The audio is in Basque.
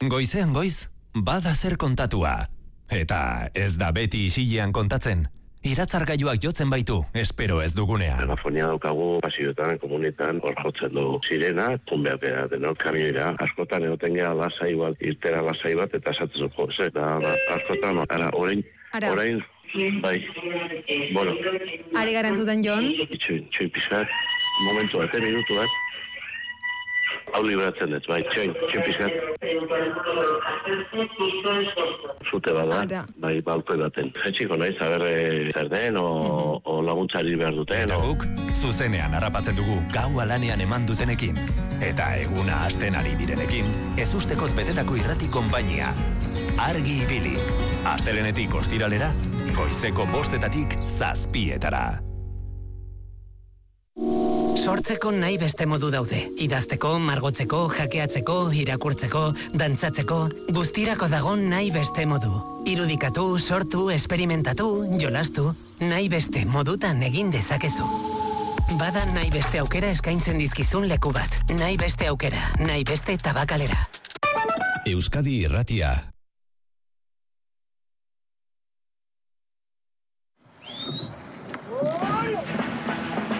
Goizean goiz, bada zer kontatua. Eta ez da beti isilean kontatzen. Iratzargailuak jotzen baitu, espero ez dugunean. Telefonia daukagu pasioetan, komunetan, hor jotzen du sirena, tunbeak denok kamioira. Askotan egoten geha lasai bat, irtera lasai bat, eta esatzen zuko, eta askotan, orain, bai, bueno. Are garantutan, Jon? Txoin pixat, momentu bat, minutu bat. Hau liberatzen dut, bai, txoin pixat. Zute bada, bai, balko edaten. Jetxiko nahiz, aberre zer den, o laguntzari behar duten. Eta guk, zuzenean harrapatzen dugu gaua lanean eman dutenekin. Eta eguna hasten ari direnekin, ez ustekoz betetako irrati konpainia. Argi ibili. Astelenetik ostiralera, goizeko 5:00 7:00. Sortzeko nahi beste modu daude. Idazteko, margotzeko, jakeatzeko, irakurtzeko, dantzatzeko, guztirako dago nahi beste modu. Irudikatu, sortu, esperimentatu, jolastu, nahi beste modutan egin dezakezu. Bada nahi beste aukera eskaintzen dizkizun leku bat. Nahi beste aukera, nahi beste tabakalera. Euskadi Irratia.